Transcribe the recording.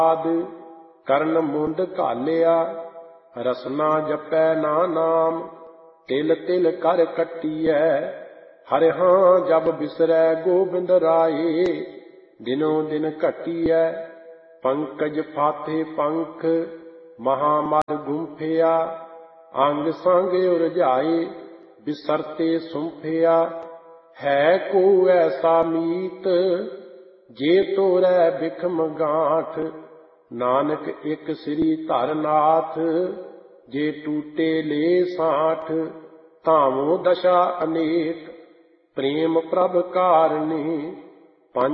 ਕਰਨ ਮੁੰਡ ਘਾਲਿਆ, ਰਸਨਾ ਜਪੈ ਨਾ ਨਾਮ। ਤਿਲ ਤਿਲ ਕਰ ਕੱਟੀਐ, ਹਰਿ ਜਬ ਬਿਸਰੈ ਗੋਬਿੰਦ ਰਾਏ। ਦਿਨੋ ਦਿਨ ਘਟੀਐ, ਪੰਕਜ ਫਾਥੇ ਪੰਖ, ਮਹਾਮਲ ਗੁੰਫਿਆ। ਅੰਗ ਸੰਗ ਉਰਝਾਏ, ਬਿਸਰਤੇ ਸੁੰਫਿਆ। ਹੈ ਕੋ ਐਸਾ ਮੀਤ, ਜੇ ਤੋਰੈ ਬਿਖਮ ਗਾਂਠ। ਨਾਨਕ ਇਕ ਸ੍ਰੀ ਧਰ ਨਾਥ, ਜੇ ਟੂਟੇ ਲੇ ਸਾਠ। ਧਾਵੋ ਦਸ਼ਾ ਅਨੇਕ, ਪ੍ਰੇਮ ਪ੍ਰਭ ਕਾਰਨੀ।